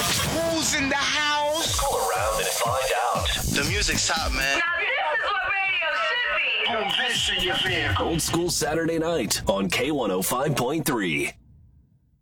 Who's in the house? Call around and find out. The music's hot, man. Now this is what radio should be. Invest in your vehicle. Old School Saturday Night on K105.3.